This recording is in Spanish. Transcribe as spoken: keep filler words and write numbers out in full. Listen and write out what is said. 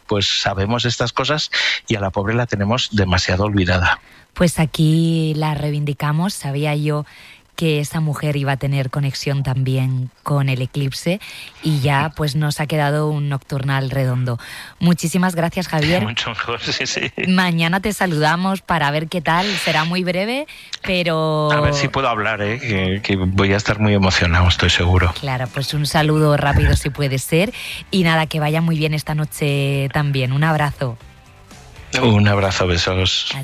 pues sabemos estas cosas y a la pobre la tenemos demasiado olvidada. Pues aquí la reivindicamos. Sabía yo que esa mujer iba a tener conexión también con el eclipse y ya pues nos ha quedado un nocturnal redondo. Muchísimas gracias, Javier. Mucho mejor, sí, sí. Mañana te saludamos para ver qué tal. Será muy breve, pero... A ver si puedo hablar, ¿eh? que, que voy a estar muy emocionado, estoy seguro. Claro, pues un saludo rápido si puede ser. Y nada, que vaya muy bien esta noche también. Un abrazo. Un abrazo, besos. Adiós.